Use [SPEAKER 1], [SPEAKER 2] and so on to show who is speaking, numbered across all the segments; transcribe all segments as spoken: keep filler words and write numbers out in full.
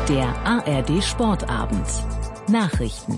[SPEAKER 1] Der A R D Sportabend. Nachrichten.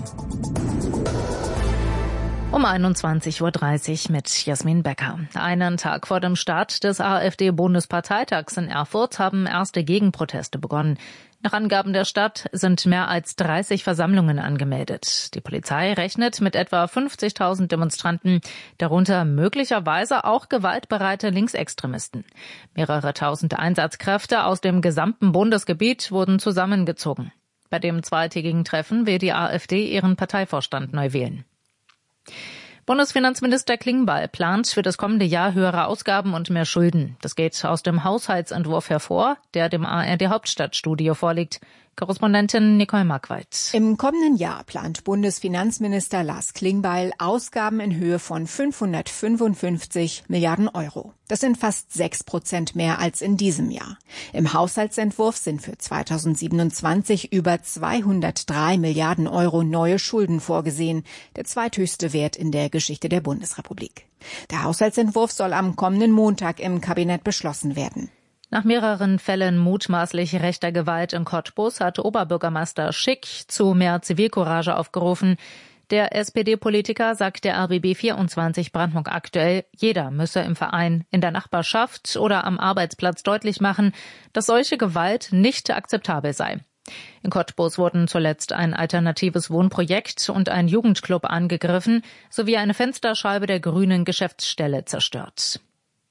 [SPEAKER 1] Um einundzwanzig Uhr dreißig mit Jasmin Becker. Einen Tag vor dem Start des AfD-Bundesparteitags in Erfurt haben erste Gegenproteste begonnen. Nach Angaben der Stadt sind mehr als dreißig Versammlungen angemeldet. Die Polizei rechnet mit etwa fünfzigtausend Demonstranten, darunter möglicherweise auch gewaltbereite Linksextremisten. Mehrere tausend Einsatzkräfte aus dem gesamten Bundesgebiet wurden zusammengezogen. Bei dem zweitägigen Treffen will die AfD ihren Parteivorstand neu wählen. Bundesfinanzminister Klingbeil plant für das kommende Jahr höhere Ausgaben und mehr Schulden. Das geht aus dem Haushaltsentwurf hervor, der dem A R D Hauptstadtstudio vorliegt. Korrespondentin Nicole Markwald.
[SPEAKER 2] Im kommenden Jahr plant Bundesfinanzminister Lars Klingbeil Ausgaben in Höhe von fünfhundertfünfundfünfzig Milliarden Euro. Das sind fast sechs Prozent mehr als in diesem Jahr. Im Haushaltsentwurf sind für zweitausendsiebenundzwanzig über zweihundertdrei Milliarden Euro neue Schulden vorgesehen, der zweithöchste Wert in der Geschichte der Bundesrepublik. Der Haushaltsentwurf soll am kommenden Montag im Kabinett beschlossen werden.
[SPEAKER 1] Nach mehreren Fällen mutmaßlich rechter Gewalt in Cottbus hat Oberbürgermeister Schick zu mehr Zivilcourage aufgerufen. Der S P D-Politiker sagt der R B B vierundzwanzig Brandpunkt aktuell, jeder müsse im Verein, in der Nachbarschaft oder am Arbeitsplatz deutlich machen, dass solche Gewalt nicht akzeptabel sei. In Cottbus wurden zuletzt ein alternatives Wohnprojekt und ein Jugendclub angegriffen, sowie eine Fensterscheibe der grünen Geschäftsstelle zerstört.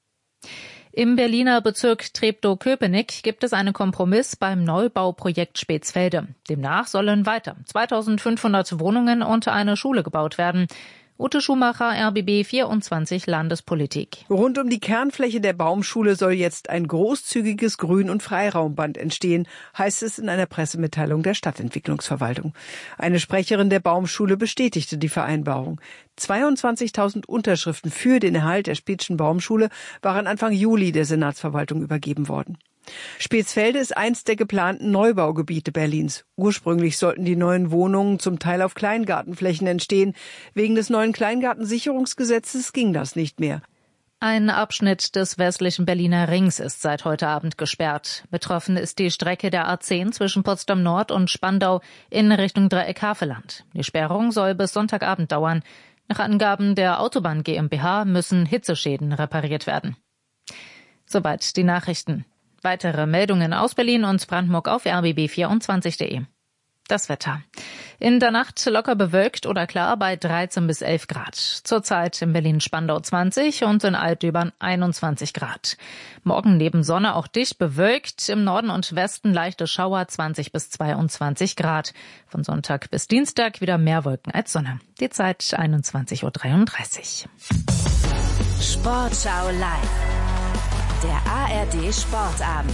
[SPEAKER 1] Im Berliner Bezirk Treptow-Köpenick gibt es einen Kompromiss beim Neubauprojekt Spätsfelde. Demnach sollen weiter zweitausendfünfhundert Wohnungen und eine Schule gebaut werden. Ute Schumacher, R B B vierundzwanzig Landespolitik.
[SPEAKER 3] Rund um die Kernfläche der Baumschule soll jetzt ein großzügiges Grün- und Freiraumband entstehen, heißt es in einer Pressemitteilung der Stadtentwicklungsverwaltung. Eine Sprecherin der Baumschule bestätigte die Vereinbarung. zweiundzwanzigtausend Unterschriften für den Erhalt der Späthschen Baumschule waren Anfang Juli der Senatsverwaltung übergeben worden. Spätsfelde ist eins der geplanten Neubaugebiete Berlins. Ursprünglich sollten die neuen Wohnungen zum Teil auf Kleingartenflächen entstehen. Wegen des neuen Kleingartensicherungsgesetzes ging das nicht mehr.
[SPEAKER 1] Ein Abschnitt des westlichen Berliner Rings ist seit heute Abend gesperrt. Betroffen ist die Strecke der A zehn zwischen Potsdam Nord und Spandau in Richtung Dreieck Havelland. Die Sperrung soll bis Sonntagabend dauern. Nach Angaben der Autobahn GmbH müssen Hitzeschäden repariert werden. Soweit die Nachrichten. Weitere Meldungen aus Berlin und Brandenburg auf r b b vierundzwanzig punkt de. Das Wetter. In der Nacht locker bewölkt oder klar bei dreizehn bis elf Grad. Zurzeit in Berlin-Spandau zwanzig und in Altdöbern einundzwanzig Grad. Morgen neben Sonne auch dicht bewölkt. Im Norden und Westen leichte Schauer zwanzig bis zweiundzwanzig Grad. Von Sonntag bis Dienstag wieder mehr Wolken als Sonne. Die Zeit einundzwanzig Uhr dreiunddreißig.
[SPEAKER 4] Sportschau live. Der A R D Sportabend.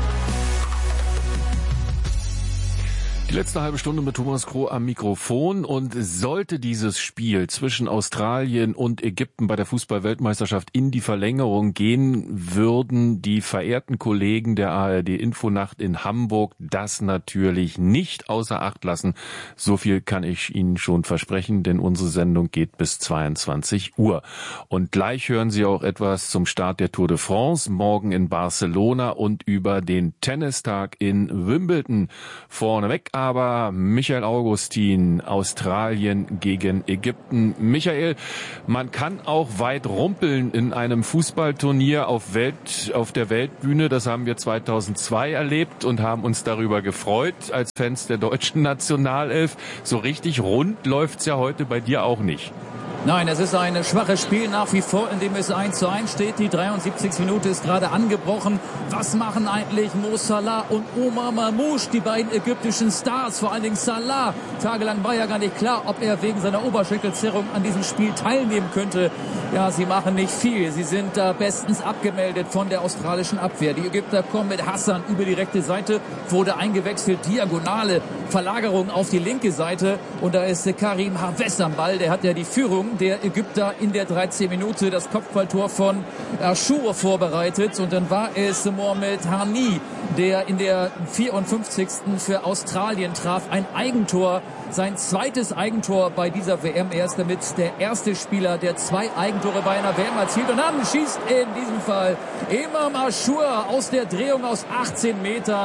[SPEAKER 5] Die letzte halbe Stunde mit Thomas Kroh am Mikrofon, und sollte dieses Spiel zwischen Australien und Ägypten bei der Fußball-Weltmeisterschaft in die Verlängerung gehen, würden die verehrten Kollegen der A R D-Infonacht in Hamburg das natürlich nicht außer Acht lassen. So viel kann ich Ihnen schon versprechen, denn unsere Sendung geht bis zweiundzwanzig Uhr. Und gleich hören Sie auch etwas zum Start der Tour de France, morgen in Barcelona, und über den Tennistag in Wimbledon. Vorneweg aber Michael Augustin, Australien gegen Ägypten. Michael, man kann auch weit rumpeln in einem Fußballturnier auf Welt, auf der Weltbühne. Das haben wir zweitausendzwei erlebt und haben uns darüber gefreut als Fans der deutschen Nationalelf. So richtig rund läuft's ja heute bei dir auch nicht.
[SPEAKER 6] Nein, es ist ein schwaches Spiel nach wie vor, in dem es eins zu eins steht. Die dreiundsiebzigste Minute ist gerade angebrochen. Was machen eigentlich Mo Salah und Omar Mamouche, die beiden ägyptischen Stars? Vor allen Dingen Salah. Tagelang war ja gar nicht klar, ob er wegen seiner Oberschenkelzerrung an diesem Spiel teilnehmen könnte. Ja, sie machen nicht viel. Sie sind da bestens abgemeldet von der australischen Abwehr. Die Ägypter kommen mit Hassan über die rechte Seite, wurde eingewechselt, diagonale Verlagerung auf die linke Seite. Und da ist Karim Havess am Ball, der hat ja die Führung der Ägypter in der dreizehnten Minute, das Kopfballtor von Achour vorbereitet. Und dann war es Mohamed Hani, der in der vierundfünfzigsten für Australien traf. Ein Eigentor, sein zweites Eigentor bei dieser W M. Er ist damit der erste Spieler, der zwei Eigentore bei einer W M erzielt. Und dann schießt in diesem Fall Imam Achour aus der Drehung aus achtzehn Metern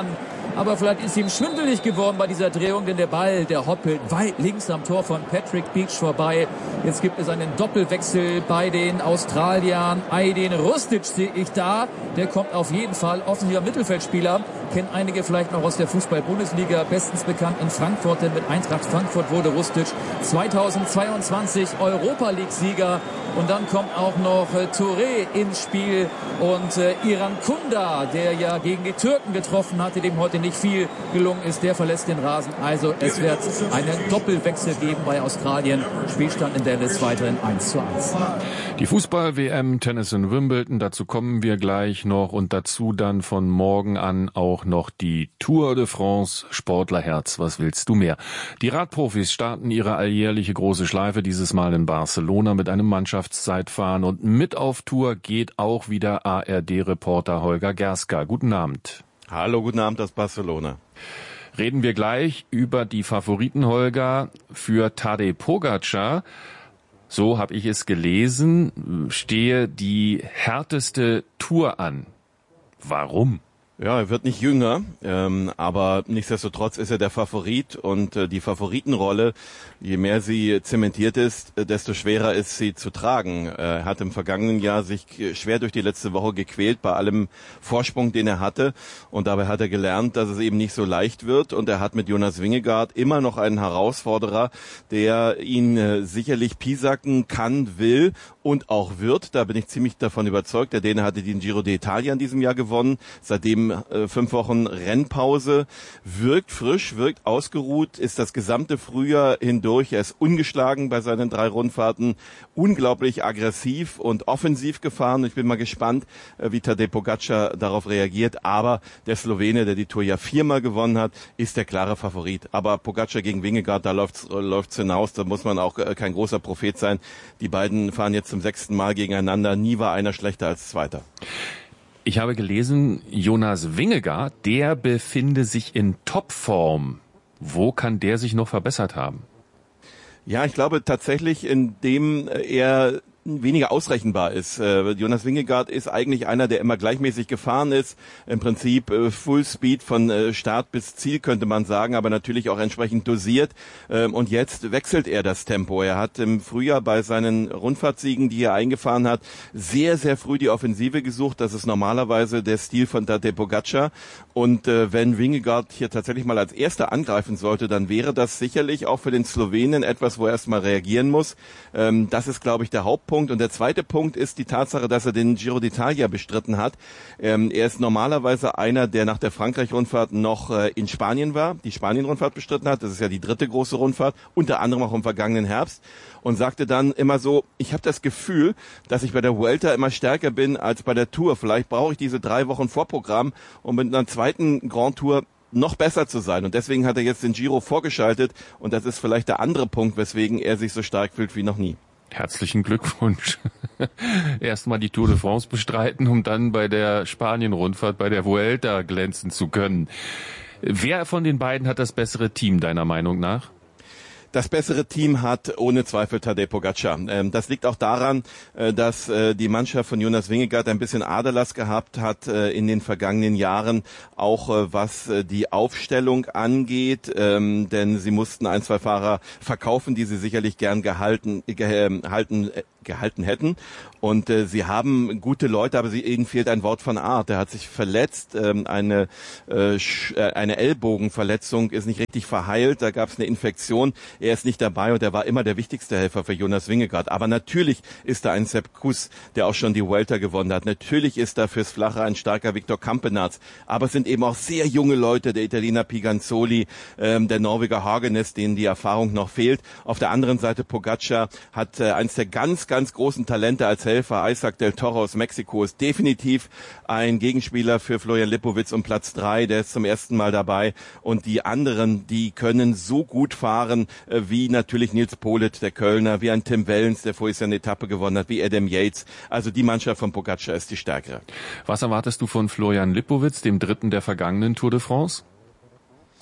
[SPEAKER 6] aber vielleicht ist ihm schwindelig geworden bei dieser Drehung, denn der Ball, der hoppelt weit links am Tor von Patrick Beach vorbei. Jetzt gibt es einen Doppelwechsel bei den Australiern. Aydin Rustic sehe ich da, der kommt auf jeden Fall, offensiver Mittelfeldspieler, kennen einige vielleicht noch aus der Fußball-Bundesliga, bestens bekannt in Frankfurt, denn mit Eintracht Frankfurt wurde Rustic zweitausendzweiundzwanzig Europa-League-Sieger. Und dann kommt auch noch äh, Touré ins Spiel und äh, Iran Kunda, der ja gegen die Türken getroffen hatte, dem heute nicht viel gelungen ist, der verlässt den Rasen. Also es wird einen Doppelwechsel geben bei Australien. Spielstand in Dallas weiterhin eins zu eins.
[SPEAKER 5] Die Fußball-W M, Tennis in Wimbledon, dazu kommen wir gleich noch und dazu dann von morgen an auch noch die Tour de France. Sportlerherz, was willst du mehr? Die Radprofis starten ihre alljährliche große Schleife, dieses Mal in Barcelona mit einem Mannschaftszeitfahren und mit auf Tour geht auch wieder A R D-Reporter Holger Gerska. Guten Abend.
[SPEAKER 7] Hallo, guten Abend aus Barcelona.
[SPEAKER 5] Reden wir gleich über die Favoriten, Holger, für Tadej Pogačar. So habe ich es gelesen, stehe die härteste Tour an. Warum?
[SPEAKER 7] Ja, er wird nicht jünger, ähm, aber nichtsdestotrotz ist er der Favorit und äh, die Favoritenrolle, je mehr sie zementiert ist, äh, desto schwerer ist sie zu tragen. Äh, er hat im vergangenen Jahr sich schwer durch die letzte Woche gequält bei allem Vorsprung, den er hatte, und dabei hat er gelernt, dass es eben nicht so leicht wird, und er hat mit Jonas Vingegaard immer noch einen Herausforderer, der ihn äh, sicherlich piesacken kann, will und auch wird. Da bin ich ziemlich davon überzeugt. Der Däne hatte den Giro d'Italia in diesem Jahr gewonnen, seitdem äh, fünf Wochen Rennpause, wirkt frisch, wirkt ausgeruht, ist das gesamte Frühjahr hindurch, er ist ungeschlagen bei seinen drei Rundfahrten, unglaublich aggressiv und offensiv gefahren. Ich bin mal gespannt, äh, wie Tadej Pogačar darauf reagiert, aber der Slowene, der die Tour ja viermal gewonnen hat, ist der klare Favorit. Aber Pogačar gegen Vingegaard, da läuft's, äh, läuft's hinaus, da muss man auch äh, kein großer Prophet sein. Die beiden fahren jetzt zum sechsten Mal gegeneinander, nie war einer schlechter als Zweiter.
[SPEAKER 5] Ich habe gelesen, Jonas Vingegaard, der befinde sich in Topform. Wo kann der sich noch verbessert haben?
[SPEAKER 7] Ja, ich glaube tatsächlich, indem er weniger ausrechenbar ist. Äh, Jonas Vingegaard ist eigentlich einer, der immer gleichmäßig gefahren ist. Im Prinzip äh, Full Speed von äh, Start bis Ziel, könnte man sagen, aber natürlich auch entsprechend dosiert. Ähm, und jetzt wechselt er das Tempo. Er hat im Frühjahr bei seinen Rundfahrtsiegen, die er eingefahren hat, sehr, sehr früh die Offensive gesucht. Das ist normalerweise der Stil von Tadej Pogačar. Und äh, wenn Vingegaard hier tatsächlich mal als Erster angreifen sollte, dann wäre das sicherlich auch für den Slowenen etwas, wo er erst mal reagieren muss. Ähm, das ist, glaube ich, der Hauptpunkt. Und der zweite Punkt ist die Tatsache, dass er den Giro d'Italia bestritten hat. Ähm, er ist normalerweise einer, der nach der Frankreich-Rundfahrt noch äh, in Spanien war, die Spanien-Rundfahrt bestritten hat. Das ist ja die dritte große Rundfahrt, unter anderem auch im vergangenen Herbst. Und sagte dann immer so, ich habe das Gefühl, dass ich bei der Vuelta immer stärker bin als bei der Tour. Vielleicht brauche ich diese drei Wochen Vorprogramm, um mit einer zweiten Grand Tour noch besser zu sein. Und deswegen hat er jetzt den Giro vorgeschaltet. Und das ist vielleicht der andere Punkt, weswegen er sich so stark fühlt wie noch nie.
[SPEAKER 5] Herzlichen Glückwunsch. Erstmal die Tour de France bestreiten, um dann bei der Spanien-Rundfahrt, bei der Vuelta glänzen zu können. Wer von den beiden hat das bessere Team, deiner Meinung nach?
[SPEAKER 7] Das bessere Team hat ohne Zweifel Tadej Pogačar. Das liegt auch daran, dass die Mannschaft von Jonas Vingegaard ein bisschen Aderlass gehabt hat in den vergangenen Jahren, auch was die Aufstellung angeht, denn sie mussten ein, zwei Fahrer verkaufen, die sie sicherlich gern gehalten, gehalten, gehalten hätten. Und äh, sie haben gute Leute, aber sie, ihnen fehlt ein Wort von Art. Er hat sich verletzt, ähm, eine äh, eine Ellbogenverletzung ist nicht richtig verheilt, da gab es eine Infektion. Er ist nicht dabei und er war immer der wichtigste Helfer für Jonas Vingegaard. Aber natürlich ist da ein Sepp Kuss, der auch schon die Vuelta gewonnen hat. Natürlich ist da fürs Flache ein starker Victor Campenaerts. Aber es sind eben auch sehr junge Leute, der Italiener Piganzoli, ähm, der Norweger Hagenes, denen die Erfahrung noch fehlt. Auf der anderen Seite Pogačar hat äh, eins der ganz, ganz großen Talente als Helfer. Isaac del Toro aus Mexiko ist definitiv ein Gegenspieler für Florian Lipowitz um Platz drei. Der ist zum ersten Mal dabei. Und die anderen, die können so gut fahren, äh, wie natürlich Nils Politt, der Kölner, wie ein Tim Wellens, der vorher eine Etappe gewonnen hat, wie Adam Yates. Also die Mannschaft von Pogačar ist die stärkere.
[SPEAKER 5] Was erwartest du von Florian Lipowitz, dem dritten der vergangenen Tour de France?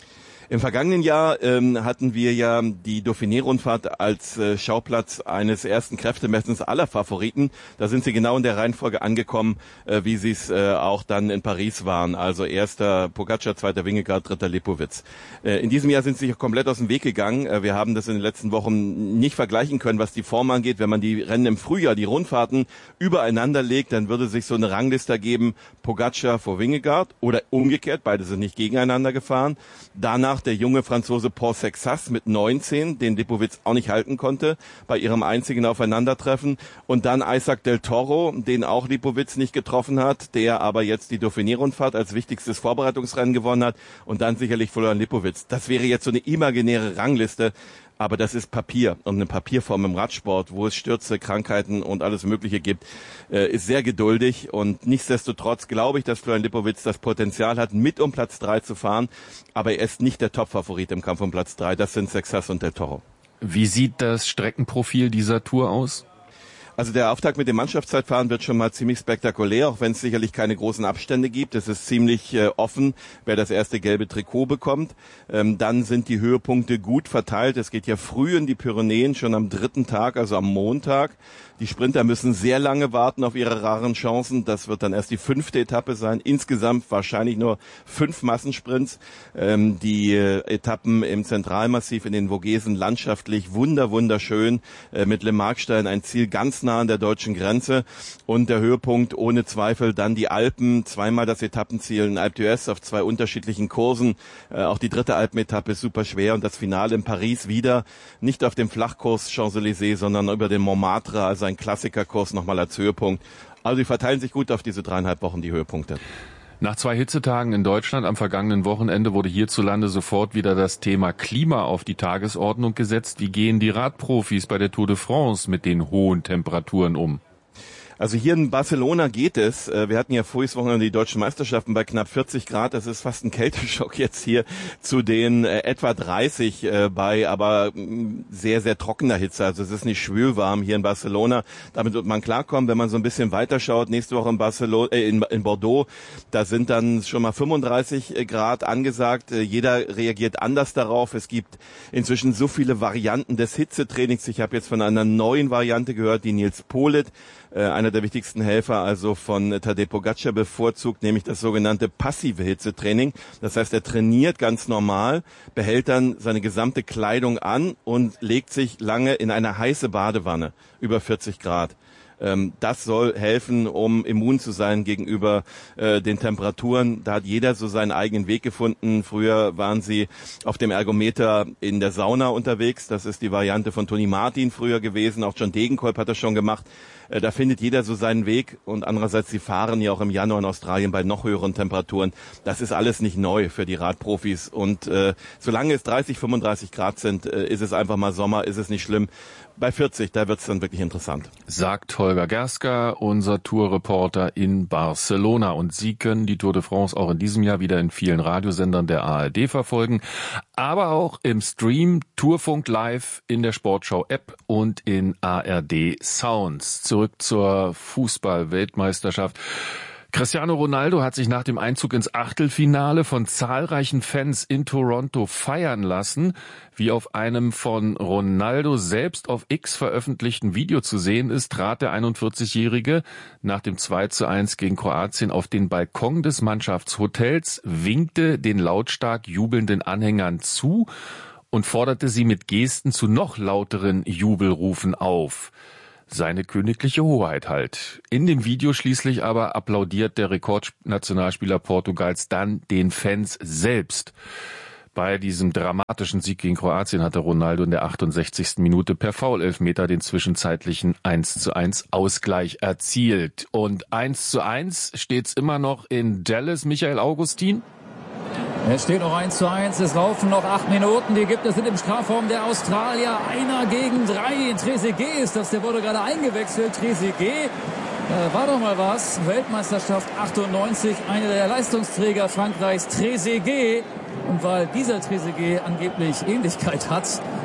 [SPEAKER 7] Im vergangenen Jahr ähm, hatten wir ja die Dauphiné-Rundfahrt als äh, Schauplatz eines ersten Kräftemessens aller Favoriten. Da sind sie genau in der Reihenfolge angekommen, äh, wie sie es äh, auch dann in Paris waren. Also erster Pogačar, zweiter Vingegaard, dritter Lipowitz. Äh, in diesem Jahr sind sie komplett aus dem Weg gegangen. Äh, wir haben das in den letzten Wochen nicht vergleichen können, was die Form angeht. Wenn man die Rennen im Frühjahr, die Rundfahrten übereinander legt, dann würde sich so eine Rangliste geben, Pogačar vor Vingegaard oder umgekehrt, beide sind nicht gegeneinander gefahren. Danach der junge Franzose Paul Sexas mit neunzehn, den Lipowitz auch nicht halten konnte bei ihrem einzigen Aufeinandertreffen. Und dann Isaac del Toro, den auch Lipowitz nicht getroffen hat, der aber jetzt die Dauphiné-Rundfahrt als wichtigstes Vorbereitungsrennen gewonnen hat. Und dann sicherlich Florian Lipowitz. Das wäre jetzt so eine imaginäre Rangliste. Aber das ist Papier und eine Papierform im Radsport, wo es Stürze, Krankheiten und alles Mögliche gibt, äh, ist sehr geduldig. Und nichtsdestotrotz glaube ich, dass Florian Lipowitz das Potenzial hat, mit um Platz drei zu fahren. Aber er ist nicht der Top-Favorit im Kampf um Platz drei. Das sind Sexas und Del Toro.
[SPEAKER 5] Wie sieht das Streckenprofil dieser Tour aus?
[SPEAKER 7] Also der Auftakt mit dem Mannschaftszeitfahren wird schon mal ziemlich spektakulär, auch wenn es sicherlich keine großen Abstände gibt. Es ist ziemlich äh, offen, wer das erste gelbe Trikot bekommt. Ähm, dann sind die Höhepunkte gut verteilt. Es geht ja früh in die Pyrenäen, schon am dritten Tag, also am Montag. Die Sprinter müssen sehr lange warten auf ihre raren Chancen. Das wird dann erst die fünfte Etappe sein. Insgesamt wahrscheinlich nur fünf Massensprints. Ähm, die äh, Etappen im Zentralmassiv in den Vogesen landschaftlich wunder wunderschön. Äh, mit Le Markstein ein Ziel ganz nah an der deutschen Grenze. Und der Höhepunkt ohne Zweifel dann die Alpen. Zweimal das Etappenziel in Alpe d'Huez auf zwei unterschiedlichen Kursen. Äh, auch die dritte Alpenetappe ist super schwer. Und das Finale in Paris wieder. Nicht auf dem Flachkurs Champs-Élysées, sondern über den Montmartre, also ein Klassikerkurs nochmal als Höhepunkt. Also die verteilen sich gut auf diese dreieinhalb Wochen, die Höhepunkte.
[SPEAKER 5] Nach zwei Hitzetagen in Deutschland am vergangenen Wochenende wurde hierzulande sofort wieder das Thema Klima auf die Tagesordnung gesetzt. Wie gehen die Radprofis bei der Tour de France mit den hohen Temperaturen um?
[SPEAKER 7] Also hier in Barcelona geht es. Wir hatten ja voriges Wochenende die deutschen Meisterschaften bei knapp vierzig Grad. Das ist fast ein Kälteschock jetzt hier zu den äh, etwa dreißig äh, bei aber mh, sehr, sehr trockener Hitze. Also es ist nicht schwülwarm hier in Barcelona. Damit wird man klarkommen, wenn man so ein bisschen weiterschaut. Nächste Woche in, Barcelona, äh, in, in Bordeaux, da sind dann schon mal fünfunddreißig Grad angesagt. Äh, jeder reagiert anders darauf. Es gibt inzwischen so viele Varianten des Hitzetrainings. Ich habe jetzt von einer neuen Variante gehört, die Nils Politt, äh, einer der wichtigsten Helfer, also von Tadej Pogačar, bevorzugt, nämlich das sogenannte passive Hitzetraining. Das heißt, er trainiert ganz normal, behält dann seine gesamte Kleidung an und legt sich lange in eine heiße Badewanne über vierzig Grad. Das soll helfen, um immun zu sein gegenüber äh, den Temperaturen. Da hat jeder so seinen eigenen Weg gefunden. Früher waren sie auf dem Ergometer in der Sauna unterwegs. Das ist die Variante von Toni Martin früher gewesen. Auch John Degenkolb hat das schon gemacht. Äh, da findet jeder so seinen Weg. Und andererseits, sie fahren ja auch im Januar in Australien bei noch höheren Temperaturen. Das ist alles nicht neu für die Radprofis. Und äh, solange es dreißig, fünfunddreißig Grad sind, äh, ist es einfach mal Sommer, ist es nicht schlimm. Bei vierzig, da wird's dann wirklich interessant.
[SPEAKER 5] Sagt Holger Gersker, unser Tourreporter in Barcelona. Und Sie können die Tour de France auch in diesem Jahr wieder in vielen Radiosendern der A R D verfolgen, aber auch im Stream Tourfunk Live in der Sportschau-App und in A R D Sounds. Zurück zur Fußball-Weltmeisterschaft. Cristiano Ronaldo hat sich nach dem Einzug ins Achtelfinale von zahlreichen Fans in Toronto feiern lassen. Wie auf einem von Ronaldo selbst auf X veröffentlichten Video zu sehen ist, trat der einundvierzigjährige nach dem zwei zu eins gegen Kroatien auf den Balkon des Mannschaftshotels, winkte den lautstark jubelnden Anhängern zu und forderte sie mit Gesten zu noch lauteren Jubelrufen auf. Seine königliche Hoheit halt. In dem Video schließlich aber applaudiert der Rekordnationalspieler Portugals dann den Fans selbst. Bei diesem dramatischen Sieg gegen Kroatien hatte Ronaldo in der achtundsechzigsten Minute per Foul-Elfmeter den zwischenzeitlichen eins zu eins Ausgleich erzielt. Und eins zu eins steht's immer noch in Dallas, Michael Augustin.
[SPEAKER 6] Es steht noch eins zu eins, es laufen noch acht Minuten, die gibt es in dem Strafraum der Australier. Einer gegen drei, Trezeguet ist das, der wurde gerade eingewechselt. Trezeguet, äh, war doch mal was, Weltmeisterschaft achtundneunzig, einer der Leistungsträger Frankreichs, Trezeguet. Und weil dieser Trezeguet angeblich Ähnlichkeit hat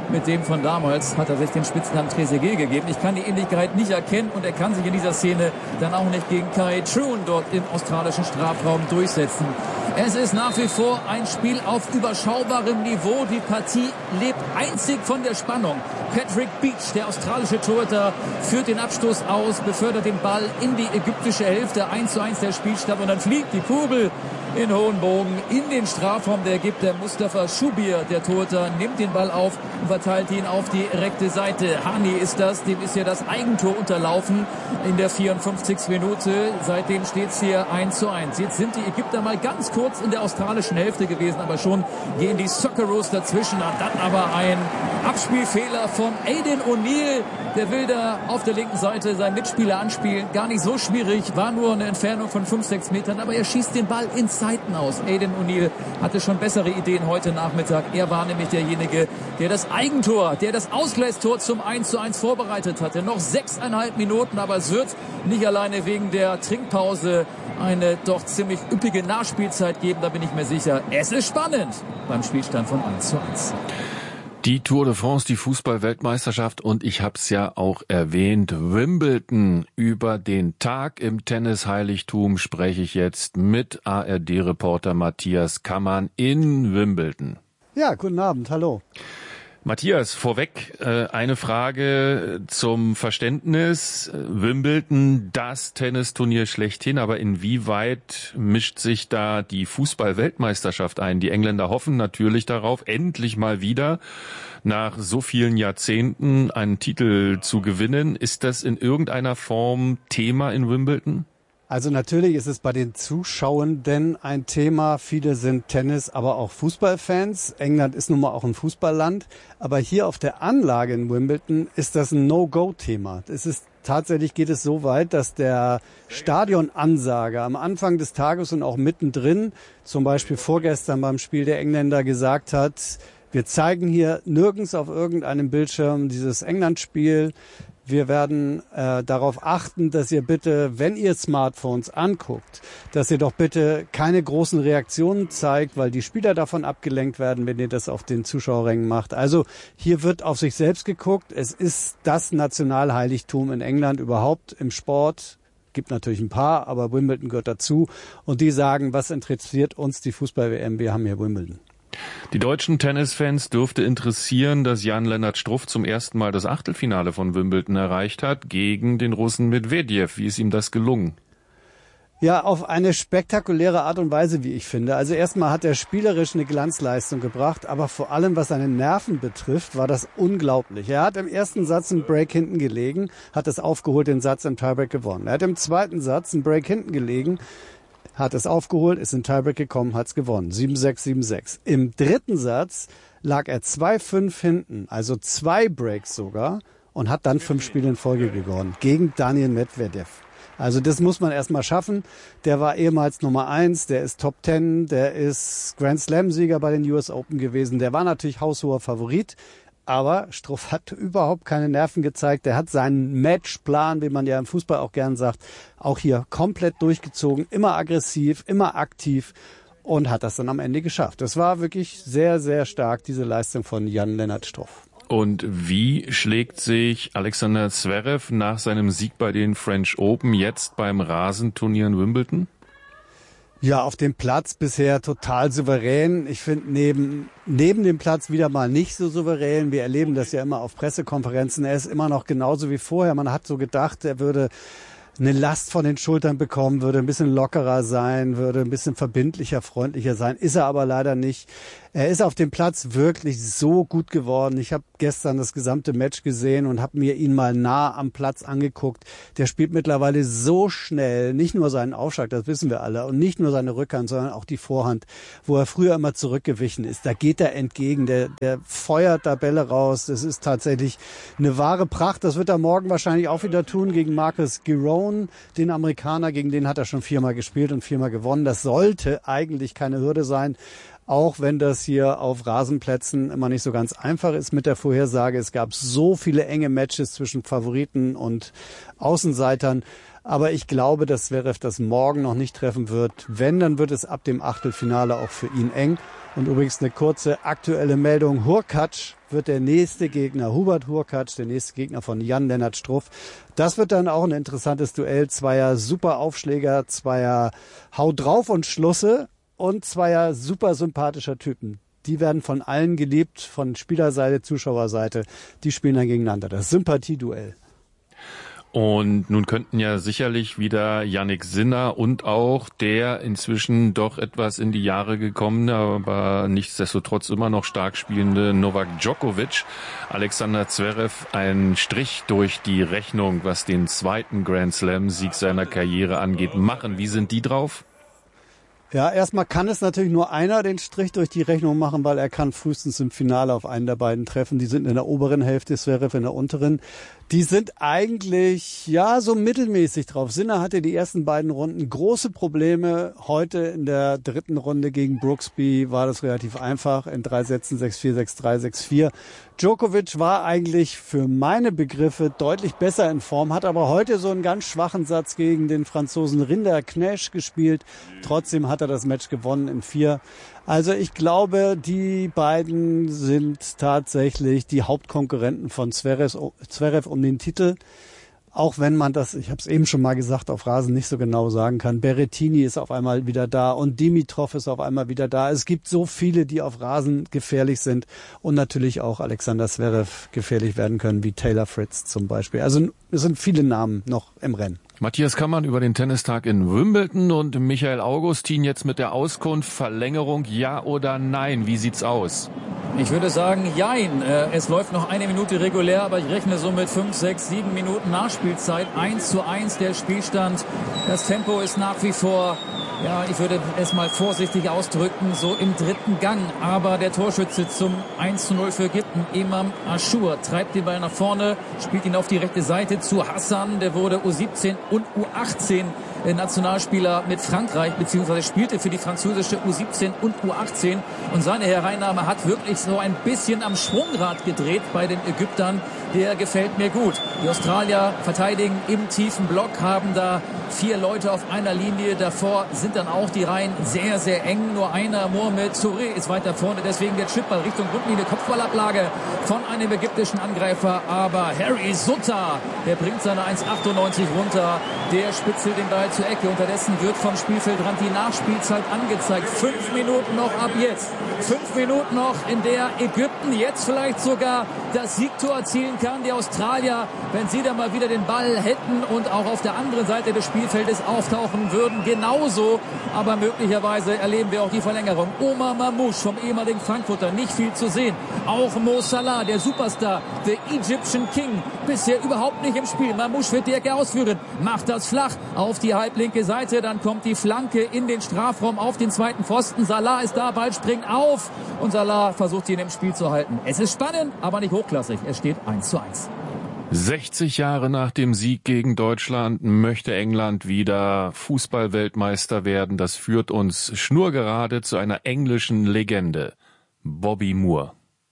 [SPEAKER 6] mit dem von damals hat er sich den Spitznamen Trezeguet gegeben. Ich kann die Ähnlichkeit nicht erkennen und er kann sich in dieser Szene dann auch nicht gegen Kai Trune dort im australischen Strafraum durchsetzen. Es ist nach wie vor ein Spiel auf überschaubarem Niveau. Die Partie lebt einzig von der Spannung. Patrick Beach, der australische Torhüter, führt den Abstoß aus, befördert den Ball in die ägyptische Hälfte. eins zu eins der Spielstand und dann fliegt die Kugel in hohen Bogen in den Strafraum der Ägypter. Mustafa Shubir, der Torhüter, nimmt den Ball auf und verteilt ihn auf die rechte Seite. Hani ist das, dem ist ja das Eigentor unterlaufen in der vierundfünfzigsten Minute. Seitdem steht es hier eins zu eins. Jetzt sind die Ägypter mal ganz kurz in der australischen Hälfte gewesen, aber schon gehen die Socceroos dazwischen. Und dann aber ein Abspielfehler von Aidan O'Neill. Der will da auf der linken Seite seinen Mitspieler anspielen. Gar nicht so schwierig, war nur eine Entfernung von fünf, sechs Metern, aber er schießt den Ball ins Seiten aus. Aidan O'Neill hatte schon bessere Ideen heute Nachmittag. Er war nämlich derjenige, der das Eigentor, der das Ausgleichstor zum eins zu eins vorbereitet hatte. Noch sechseinhalb Minuten, aber es wird nicht alleine wegen der Trinkpause eine doch ziemlich üppige Nachspielzeit geben, da bin ich mir sicher. Es ist spannend beim Spielstand von eins zu eins.
[SPEAKER 5] Die Tour de France, die Fußball-Weltmeisterschaft und ich habe es ja auch erwähnt, Wimbledon. Über den Tag im Tennis-Heiligtum spreche ich jetzt mit A R D-Reporter Matthias Kammann in Wimbledon.
[SPEAKER 8] Ja, guten Abend, hallo.
[SPEAKER 5] Matthias, vorweg äh, eine Frage zum Verständnis. Wimbledon, das Tennisturnier schlechthin, aber inwieweit mischt sich da die Fußball-Weltmeisterschaft ein? Die Engländer hoffen natürlich darauf, endlich mal wieder nach so vielen Jahrzehnten einen Titel zu gewinnen. Ist das in irgendeiner Form Thema in Wimbledon?
[SPEAKER 8] Also natürlich ist es bei den Zuschauenden ein Thema. Viele sind Tennis-, aber auch Fußballfans. England ist nun mal auch ein Fußballland. Aber hier auf der Anlage in Wimbledon ist das ein No-Go-Thema. Es ist tatsächlich geht es so weit, dass der Stadionansager am Anfang des Tages und auch mittendrin, zum Beispiel vorgestern beim Spiel der Engländer, gesagt hat, wir zeigen hier nirgends auf irgendeinem Bildschirm dieses England-Spiel. Wir werden äh, darauf achten, dass ihr bitte, wenn ihr Smartphones anguckt, dass ihr doch bitte keine großen Reaktionen zeigt, weil die Spieler davon abgelenkt werden, wenn ihr das auf den Zuschauerrängen macht. Also hier wird auf sich selbst geguckt. Es ist das Nationalheiligtum in England überhaupt im Sport. Gibt natürlich ein paar, aber Wimbledon gehört dazu. Und die sagen, was interessiert uns die Fußball-W M? Wir haben hier Wimbledon.
[SPEAKER 5] Die deutschen Tennisfans dürfte interessieren, dass Jan-Lennart Struff zum ersten Mal das Achtelfinale von Wimbledon erreicht hat gegen den Russen Medvedev. Wie ist ihm das gelungen?
[SPEAKER 8] Ja, auf eine spektakuläre Art und Weise, wie ich finde. Also erstmal hat er spielerisch eine Glanzleistung gebracht, aber vor allem, was seine Nerven betrifft, war das unglaublich. Er hat im ersten Satz einen Break hinten gelegen, hat es aufgeholt, den Satz im Tiebreak gewonnen. Er hat im zweiten Satz einen Break hinten gelegen, hat es aufgeholt, ist in Tiebreak gekommen, hat es gewonnen. sieben sechs, sieben sechs. Im dritten Satz lag er zwei fünf hinten, also zwei Breaks sogar, und hat dann fünf Spiele in Folge gewonnen gegen Daniil Medvedev. Also das muss man erstmal schaffen. Der war ehemals Nummer eins, der ist Top Ten, der ist Grand Slam-Sieger bei den U S Open gewesen. Der war natürlich haushoher Favorit. Aber Struff hat überhaupt keine Nerven gezeigt. Der hat seinen Matchplan, wie man ja im Fußball auch gern sagt, auch hier komplett durchgezogen. Immer aggressiv, immer aktiv und hat das dann am Ende geschafft. Das war wirklich sehr, sehr stark, diese Leistung von Jan-Lennart Struff.
[SPEAKER 5] Und wie schlägt sich Alexander Zverev nach seinem Sieg bei den French Open jetzt beim Rasenturnier in Wimbledon?
[SPEAKER 8] Ja, auf dem Platz bisher total souverän. Ich finde neben, neben dem Platz wieder mal nicht so souverän. Wir erleben das ja immer auf Pressekonferenzen. Er ist immer noch genauso wie vorher. Man hat so gedacht, er würde eine Last von den Schultern bekommen, würde ein bisschen lockerer sein, würde ein bisschen verbindlicher, freundlicher sein. Ist er aber leider nicht. Er ist auf dem Platz wirklich so gut geworden. Ich habe gestern das gesamte Match gesehen und habe mir ihn mal nah am Platz angeguckt. Der spielt mittlerweile so schnell, nicht nur seinen Aufschlag, das wissen wir alle, und nicht nur seine Rückhand, sondern auch die Vorhand, wo er früher immer zurückgewichen ist. Da geht er entgegen, der, der feuert da Bälle raus. Das ist tatsächlich eine wahre Pracht. Das wird er morgen wahrscheinlich auch wieder tun gegen Marcus Giron, den Amerikaner. Gegen den hat er schon viermal gespielt und viermal gewonnen. Das sollte eigentlich keine Hürde sein. Auch wenn das hier auf Rasenplätzen immer nicht so ganz einfach ist mit der Vorhersage. Es gab so viele enge Matches zwischen Favoriten und Außenseitern. Aber ich glaube, dass Zverev das morgen noch nicht treffen wird. Wenn, dann wird es ab dem Achtelfinale auch für ihn eng. Und übrigens eine kurze aktuelle Meldung. Hurkacz wird der nächste Gegner. Hubert Hurkacz, der nächste Gegner von Jan-Lennart Struff. Das wird dann auch ein interessantes Duell. Zweier super Aufschläger, zweier Hau drauf und Schlusse und zweier super sympathischer Typen. Die werden von allen geliebt, von Spielerseite, Zuschauerseite. Die spielen dann gegeneinander. Das Sympathieduell.
[SPEAKER 5] Und nun könnten ja sicherlich wieder Jannik Sinner und auch der inzwischen doch etwas in die Jahre gekommene, aber nichtsdestotrotz immer noch stark spielende Novak Djokovic, Alexander Zverev, einen Strich durch die Rechnung, was den zweiten Grand Slam-Sieg seiner Karriere angeht, machen. Wie sind die drauf?
[SPEAKER 8] Ja, erstmal kann es natürlich nur einer den Strich durch die Rechnung machen, weil er kann frühestens im Finale auf einen der beiden treffen. Die sind in der oberen Hälfte, Zverev in der unteren. Die sind eigentlich, ja, so mittelmäßig drauf. Sinner hatte die ersten beiden Runden große Probleme. Heute in der dritten Runde gegen Brooksby war das relativ einfach. In drei Sätzen sechs vier, sechs drei, sechs vier. Djokovic war eigentlich für meine Begriffe deutlich besser in Form, hat aber heute so einen ganz schwachen Satz gegen den Franzosen Rinder Knesch gespielt. Trotzdem hat er das Match gewonnen in vier. Also ich glaube, die beiden sind tatsächlich die Hauptkonkurrenten von Zverev, Zverev um den Titel. Auch wenn man das, ich habe es eben schon mal gesagt, auf Rasen nicht so genau sagen kann. Berrettini ist auf einmal wieder da und Dimitrov ist auf einmal wieder da. Es gibt so viele, die auf Rasen gefährlich sind und natürlich auch Alexander Zverev gefährlich werden können, wie Taylor Fritz zum Beispiel. Also es sind viele Namen noch im Rennen.
[SPEAKER 5] Matthias Kammann über den Tennistag in Wimbledon und Michael Augustin jetzt mit der Auskunft Verlängerung, ja oder nein? Wie sieht's aus?
[SPEAKER 6] Ich würde sagen, jein. Es läuft noch eine Minute regulär, aber ich rechne so mit fünf, sechs, sieben Minuten Nachspielzeit. eins zu eins der Spielstand. Das Tempo ist nach wie vor, ja, ich würde es mal vorsichtig ausdrücken, so im dritten Gang. Aber der Torschütze zum eins zu null für Ägypten, Imam Achour, treibt den Ball nach vorne, spielt ihn auf die rechte Seite zu Hassan. Der wurde U siebzehn und U achtzehn Nationalspieler mit Frankreich, beziehungsweise spielte für die französische U siebzehn und U achtzehn. Und seine Hereinnahme hat wirklich so ein bisschen am Schwungrad gedreht bei den Ägyptern. Der gefällt mir gut. Die Australier verteidigen im tiefen Block, haben da vier Leute auf einer Linie. Davor sind dann auch die Reihen sehr, sehr eng. Nur einer, Mohamed Touré, ist weiter vorne. Deswegen der Chipball Richtung Grundlinie, Kopfballablage von einem ägyptischen Angreifer. Aber Harry Sutter, der bringt seine eins achtundneunzig runter. Der spitzelt den Ball zur Ecke. Unterdessen wird vom Spielfeldrand die Nachspielzeit angezeigt. Fünf Minuten noch ab jetzt. Fünf Minuten noch, in der Ägypten jetzt vielleicht sogar das Siegtor erzielen kann. Die Australier, wenn sie dann mal wieder den Ball hätten und auch auf der anderen Seite des Spielfeldes auftauchen würden, genauso. Aber möglicherweise erleben wir auch die Verlängerung. Omar Mamouche vom ehemaligen Frankfurter, nicht viel zu sehen. Auch Mo Salah, der Superstar, der Egyptian King, bisher überhaupt nicht im Spiel. Mamouche wird die Ecke ausführen, macht das flach auf die halblinke Seite. Dann kommt die Flanke in den Strafraum auf den zweiten Pfosten. Salah ist da, Ball springt auf und Salah versucht ihn im Spiel zu halten. Es ist spannend, aber nicht hochklassig. Es steht eins zu eins.
[SPEAKER 5] sechzig Jahre nach dem Sieg gegen Deutschland möchte England wieder Fußballweltmeister werden. Das führt uns schnurgerade zu einer englischen Legende, Bobby Moore.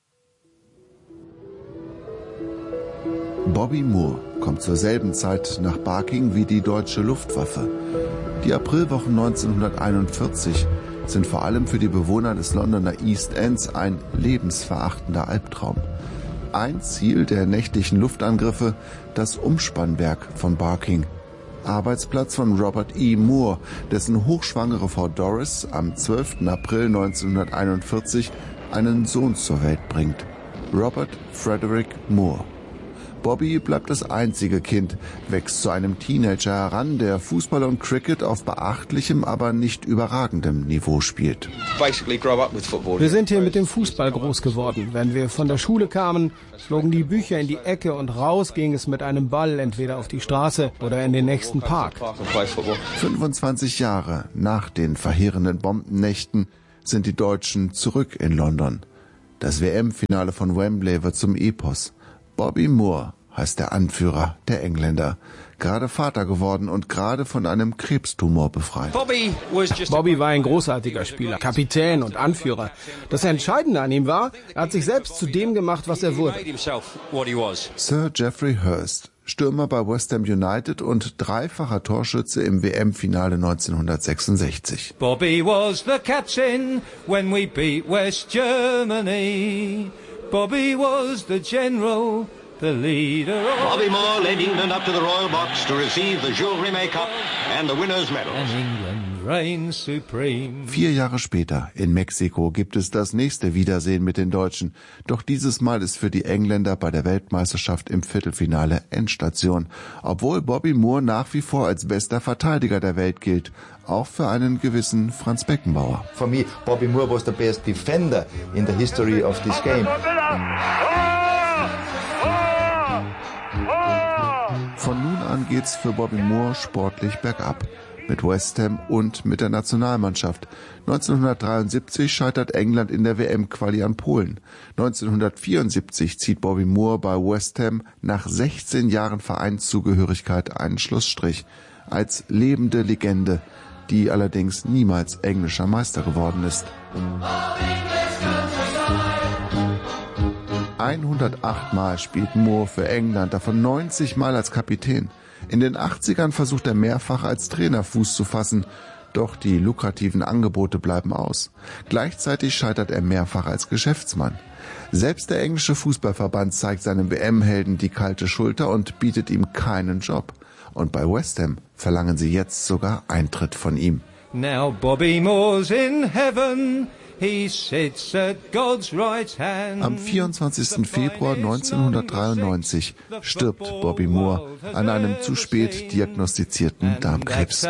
[SPEAKER 9] Bobby Moore kommt zur selben Zeit nach Barking wie die deutsche Luftwaffe. Die Aprilwochen neunzehnhunderteinundvierzig sind vor allem für die Bewohner des Londoner East Ends ein lebensverachtender Albtraum. Ein Ziel der nächtlichen Luftangriffe, das Umspannwerk von Barking. Arbeitsplatz von Robert E. Moore, dessen hochschwangere Frau Doris am zwölften April neunzehnhunderteinundvierzig einen Sohn zur Welt bringt. Robert Frederick Moore. Bobby bleibt das einzige Kind, wächst zu einem Teenager heran, der Fußball und Cricket auf beachtlichem, aber nicht überragendem Niveau spielt.
[SPEAKER 10] Wir sind hier mit dem Fußball groß geworden. Wenn wir von der Schule kamen, flogen die Bücher in die Ecke und raus ging es mit einem Ball entweder auf die Straße oder in den nächsten Park.
[SPEAKER 9] fünfundzwanzig Jahre nach den verheerenden Bombennächten sind die Deutschen zurück in London. Das W M-Finale von Wembley wird zum Epos. Bobby Moore heißt der Anführer der Engländer. Gerade Vater geworden und gerade von einem Krebstumor befreit.
[SPEAKER 10] Bobby war ein großartiger Spieler, Kapitän und Anführer. Das Entscheidende an ihm war, er hat sich selbst zu dem gemacht, was er wurde.
[SPEAKER 9] Sir Geoffrey Hurst Stürmer bei West Ham United und dreifacher Torschütze im W M-Finale neunzehnhundertsechsundsechzig.
[SPEAKER 11] Bobby was the captain when we beat West Germany. Bobby was the general, the leader of...
[SPEAKER 12] Bobby Moore led England up to the Royal Box to receive the Jules Rimet Cup and the winners' medals.
[SPEAKER 11] And England reigns supreme.
[SPEAKER 9] Vier Jahre später in Mexiko gibt es das nächste Wiedersehen mit den Deutschen. Doch dieses Mal ist für die Engländer bei der Weltmeisterschaft im Viertelfinale Endstation. Obwohl Bobby Moore nach wie vor als bester Verteidiger der Welt gilt. Auch für einen gewissen Franz Beckenbauer.
[SPEAKER 13] For me, Bobby Moore was the best defender in the history of this game.
[SPEAKER 9] Von nun an geht's für Bobby Moore sportlich bergab. Mit West Ham und mit der Nationalmannschaft. neunzehnhundertdreiundsiebzig scheitert England in der W M-Quali an Polen. neunzehnhundertvierundsiebzig zieht Bobby Moore bei West Ham nach sechzehn Jahren Vereinszugehörigkeit einen Schlussstrich. Als lebende Legende, die allerdings niemals englischer Meister geworden ist. hundertacht Mal spielt Moore für England, davon neunzig Mal als Kapitän. In den achtzigern versucht er mehrfach als Trainer Fuß zu fassen, doch die lukrativen Angebote bleiben aus. Gleichzeitig scheitert er mehrfach als Geschäftsmann. Selbst der englische Fußballverband zeigt seinem W M-Helden die kalte Schulter und bietet ihm keinen Job. Und bei West Ham verlangen sie jetzt sogar Eintritt von ihm.
[SPEAKER 11] Now Bobby Moore's in heaven. He sits at God's right hand.
[SPEAKER 9] Am vierundzwanzigsten Februar neunzehnhundertdreiundneunzig stirbt Bobby Moore an einem zu spät diagnostizierten Darmkrebs.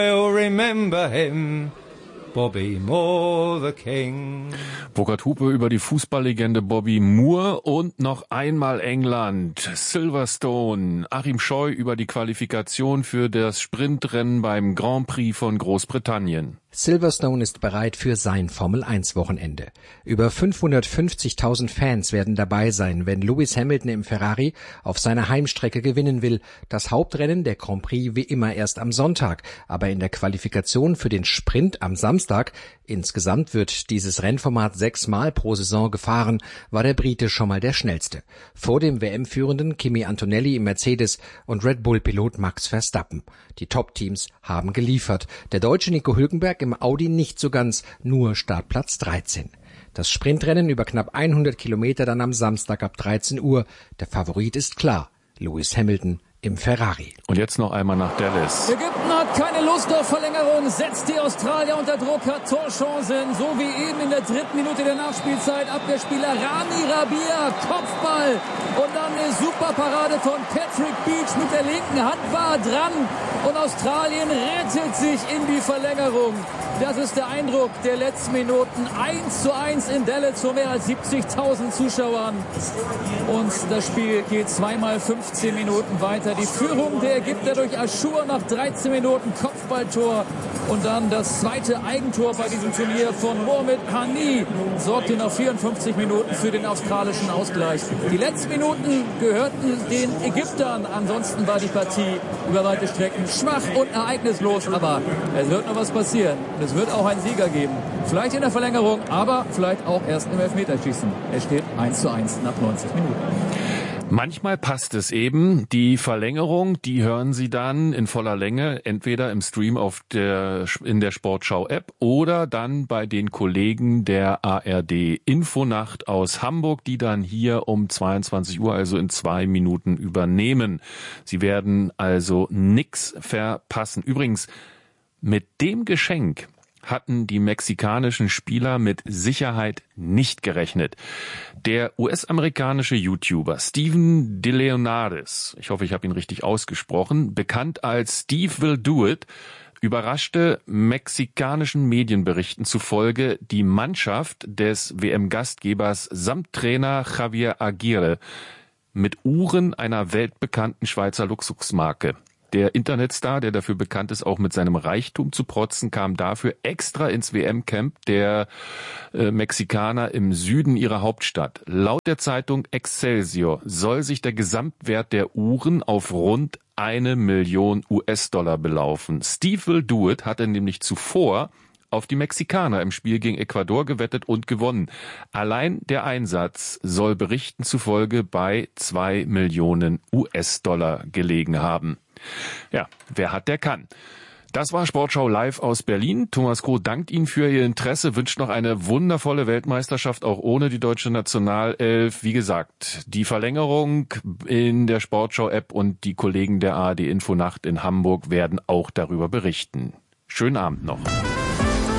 [SPEAKER 11] Bobby Moore, the King.
[SPEAKER 5] Burkhard Hupe über die Fußballlegende Bobby Moore und noch einmal England. Silverstone. Achim Scheu über die Qualifikation für das Sprintrennen beim Grand Prix von Großbritannien.
[SPEAKER 14] Silverstone ist bereit für sein Formel eins Wochenende. Über fünfhundertfünfzigtausend Fans werden dabei sein, wenn Lewis Hamilton im Ferrari auf seiner Heimstrecke gewinnen will. Das Hauptrennen, der Grand Prix, wie immer erst am Sonntag, aber in der Qualifikation für den Sprint am Samstag, insgesamt wird dieses Rennformat sechsmal pro Saison gefahren, war der Brite schon mal der schnellste. Vor dem W M-Führenden Kimi Antonelli im Mercedes und Red Bull-Pilot Max Verstappen. Die Top-Teams haben geliefert. Der Deutsche Nico Hülkenberg im Audi nicht so ganz, nur Startplatz dreizehn. Das Sprintrennen über knapp hundert Kilometer dann am Samstag ab dreizehn Uhr. Der Favorit ist klar, Lewis Hamilton im Ferrari.
[SPEAKER 5] Und jetzt noch einmal nach Dallas.
[SPEAKER 6] Ägypten hat keine Lust auf Verlängerung, setzt die Australier unter Druck, hat Torchancen, so wie eben in der dritten Minute der Nachspielzeit. Abwehrspieler Rami Rabia, Kopfball und dann eine super Parade von Patrick Beach mit der linken Hand war dran und Australien rettet sich in die Verlängerung. Das ist der Eindruck der letzten Minuten. eins zu eins in Dallas vor mehr als siebzigtausend Zuschauern. Und das Spiel geht zweimal fünfzehn Minuten weiter. Die Führung der Ägypter durch Aschur nach dreizehn Minuten Kopfballtor. Und dann das zweite Eigentor bei diesem Turnier von Mohamed Hani sorgte nach vierundfünfzig Minuten für den australischen Ausgleich. Die letzten Minuten gehörten den Ägyptern. Ansonsten war die Partie über weite Strecken schwach und ereignislos. Aber es wird noch was passieren. Es wird auch einen Sieger geben. Vielleicht in der Verlängerung, aber vielleicht auch erst im Elfmeterschießen. Es steht eins zu eins nach neunzig Minuten.
[SPEAKER 5] Manchmal passt es eben. Die Verlängerung, die hören Sie dann in voller Länge, entweder im Stream auf der, in der Sportschau-App oder dann bei den Kollegen der A R D Infonacht aus Hamburg, die dann hier um zweiundzwanzig Uhr, also in zwei Minuten übernehmen. Sie werden also nix verpassen. Übrigens, mit dem Geschenk hatten die mexikanischen Spieler mit Sicherheit nicht gerechnet. Der U S-amerikanische YouTuber Steven DeLeonardis, ich hoffe, ich habe ihn richtig ausgesprochen, bekannt als Steve Will Do It, überraschte mexikanischen Medienberichten zufolge die Mannschaft des W M-Gastgebers samt Trainer Javier Aguirre mit Uhren einer weltbekannten Schweizer Luxusmarke. Der Internetstar, der dafür bekannt ist, auch mit seinem Reichtum zu protzen, kam dafür extra ins W M-Camp der äh, Mexikaner im Süden ihrer Hauptstadt. Laut der Zeitung Excelsior soll sich der Gesamtwert der Uhren auf rund eine Million U S-Dollar belaufen. Steve Will Do It hatte nämlich zuvor auf die Mexikaner im Spiel gegen Ecuador gewettet und gewonnen. Allein der Einsatz soll Berichten zufolge bei zwei Millionen U S-Dollar gelegen haben. Ja, wer hat, der kann. Das war Sportschau live aus Berlin. Thomas Kroh dankt Ihnen für Ihr Interesse, wünscht noch eine wundervolle Weltmeisterschaft, auch ohne die deutsche Nationalelf. Wie gesagt, die Verlängerung in der Sportschau-App und die Kollegen der A R D Infonacht in Hamburg werden auch darüber berichten. Schönen Abend noch.